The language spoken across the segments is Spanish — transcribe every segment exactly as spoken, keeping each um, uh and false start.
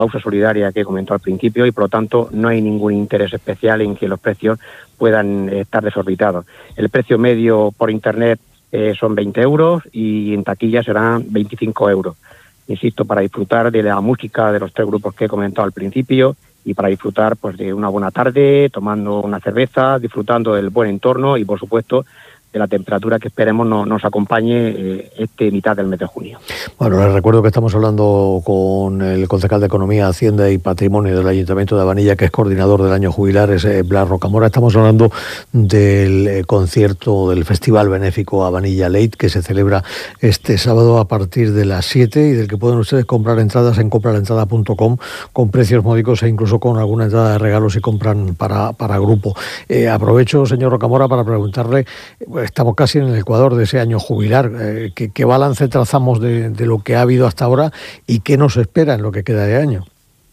causa solidaria que comentó al principio y por lo tanto no hay ningún interés especial en que los precios puedan estar desorbitados. El precio medio por internet eh, son veinte euros y en taquilla serán veinticinco euros. Insisto, para disfrutar de la música de los tres grupos que he comentado al principio y para disfrutar pues de una buena tarde, tomando una cerveza, disfrutando del buen entorno y por supuesto de la temperatura que esperemos no, nos acompañe eh, este mitad del mes de junio. Bueno, les recuerdo que estamos hablando con el concejal de Economía, Hacienda y Patrimonio del Ayuntamiento de Abanilla, que es coordinador del año jubilar, es eh, Blas Rocamora. Estamos hablando del eh, concierto del Festival Benéfico Abanilla Late, que se celebra este sábado a partir de las siete y del que pueden ustedes comprar entradas en compra la entrada punto com con precios módicos e incluso con alguna entrada de regalo si compran para, para grupo. Eh, aprovecho, señor Rocamora, para preguntarle... Estamos casi en el ecuador de ese año jubilar. Eh, ¿qué, ¿Qué balance trazamos de, de lo que ha habido hasta ahora y qué nos espera en lo que queda de año?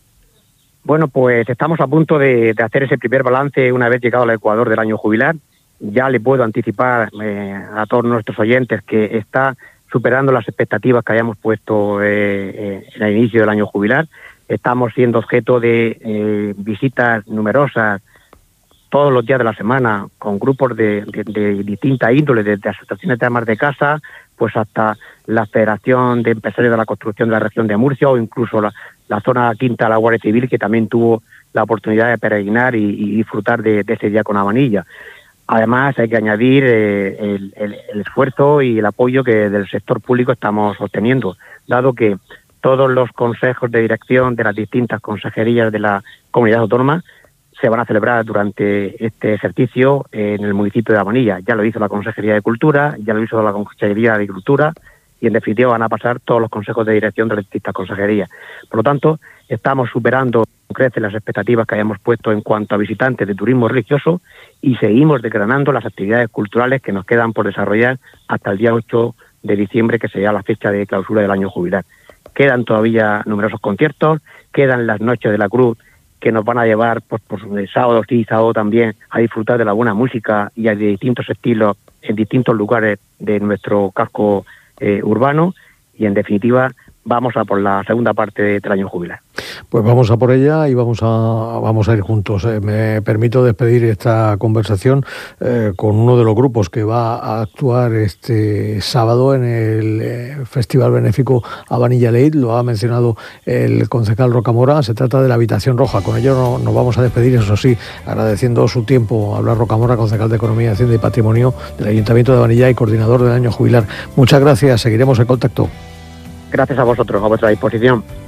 Bueno, pues estamos a punto de, de hacer ese primer balance una vez llegado al ecuador del año jubilar. Ya le puedo anticipar eh, a todos nuestros oyentes que está superando las expectativas que hayamos puesto eh, eh, en el inicio del año jubilar. Estamos siendo objeto de eh, visitas numerosas todos los días de la semana, con grupos de, de, de distintas índoles, desde asociaciones de amas de casa, pues hasta la Federación de Empresarios de la Construcción de la Región de Murcia, o incluso la, la zona quinta de la Guardia Civil, que también tuvo la oportunidad de peregrinar y, y disfrutar de, de ese día con Abanilla. Además, hay que añadir eh, el, el, el esfuerzo y el apoyo que del sector público estamos obteniendo, dado que todos los consejos de dirección de las distintas consejerías de la comunidad autónoma se van a celebrar durante este ejercicio en el municipio de Abanilla. Ya lo hizo la Consejería de Cultura, ya lo hizo la Consejería de Agricultura y en definitiva van a pasar todos los consejos de dirección de las distintas consejerías. Por lo tanto, estamos superando con creces las expectativas que habíamos puesto en cuanto a visitantes de turismo religioso y seguimos desgranando las actividades culturales que nos quedan por desarrollar hasta el día ocho de diciembre, que sería la fecha de clausura del año jubilar. Quedan todavía numerosos conciertos, quedan las Noches de la Cruz, que nos van a llevar pues, por sábado sí, sábado también a disfrutar de la buena música y de distintos estilos en distintos lugares de nuestro casco eh, urbano y en definitiva vamos a por la segunda parte del año jubilar. Pues vamos a por ella y vamos a vamos a ir juntos. Eh, me permito despedir esta conversación eh, con uno de los grupos que va a actuar este sábado en el eh, Festival Benéfico Abanilla Late. Lo ha mencionado el concejal Rocamora. Se trata de la Habitación Roja. Con ello no, nos vamos a despedir, eso sí, agradeciendo su tiempo a Blas Rocamora, concejal de Economía, Hacienda y Patrimonio del Ayuntamiento de Abanilla y coordinador del año jubilar. Muchas gracias. Seguiremos en contacto. Gracias a vosotros, a vuestra disposición.